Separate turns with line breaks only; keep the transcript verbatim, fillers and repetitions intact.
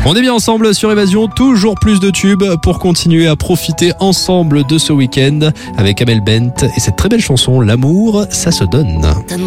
On est bien ensemble sur Évasion, toujours plus de tubes pour continuer à profiter ensemble de ce week-end avec Amel Bent et cette très belle chanson, L'amour, ça se donne.